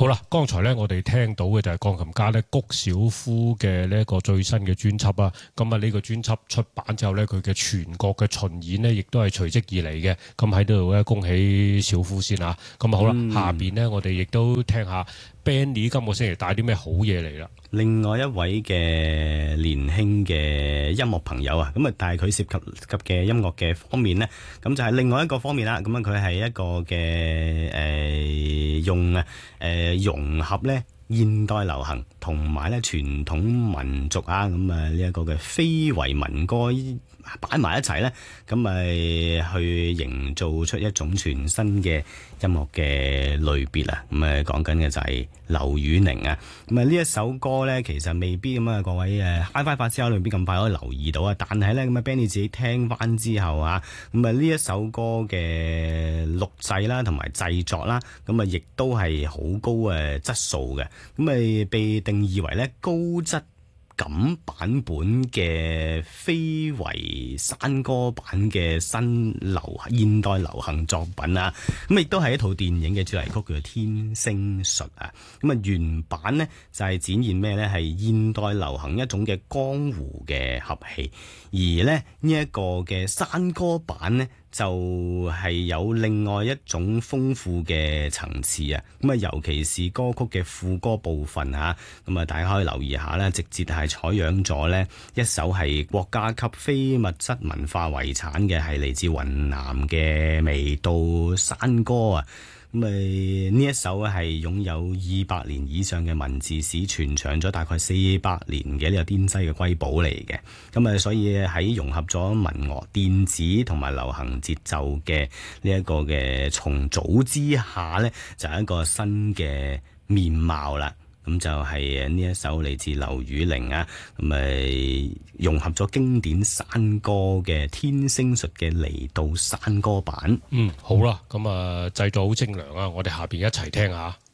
好啦，剛才咧我哋聽到嘅就係鋼琴家咧谷小夫嘅呢一個最新嘅專輯啊。咁啊呢個專輯出版之後咧，佢嘅全國嘅巡演呢亦都係隨即而嚟嘅。咁喺度咧恭喜小夫先啊。咁啊好啦，下邊呢我哋亦都聽下 Benny 今個星期帶啲咩好嘢嚟啦。 另外一位嘅年輕嘅音樂朋友啊，咁啊，但係佢涉及嘅音樂嘅方面呢，咁就係另外一個方面啦。咁啊，佢係一個嘅融合咧現代流行同埋咧傳統民族啊，咁啊呢一個嘅非遺民歌擺埋一齊咧，咁咪去營造出一種全新嘅音樂嘅類別啊！咁啊講緊嘅就係劉宇寧啊！咁啊呢一首歌咧，其實未必咁啊各位HiFi發燒未必咁快可以留意到啊！但係咧咁啊 Benny 自己聽翻之後啊，咁啊呢一首歌嘅錄製啦同埋製作啦，咁啊亦都係好高嘅質素嘅，咁啊被定義為咧高質咁版本嘅非遺山歌版嘅現代流行作品啊，咁亦都係一套電影嘅主題曲，叫做《天星術》啊。咁啊原版呢就係展現咩呢？係現代流行一種嘅江湖嘅合氣，而呢一個嘅山歌版呢，就係有另外一種豐富嘅層次啊！咁啊，尤其是歌曲嘅副歌部分嚇，咁啊，大家可以留意下啦，直接係採樣咗呢一首係國家級非物質文化遺產嘅，係嚟自雲南嘅味道山歌啊！咁呢一首係擁有200年以上嘅文字史，傳唱咗大概400年嘅呢個滇西嘅瑰寶嚟嘅。咁啊，所以喺融合咗民樂、電子同埋流行節奏嘅呢一個嘅重組之下呢，就係一個新嘅面貌啦。咁就係呢一首嚟自劉宇寧啊，咁咪融合咗經典山歌嘅《天星術》嘅離島山歌版。 好啦，咁啊製作好精良啊，我哋下邊一齊聽下。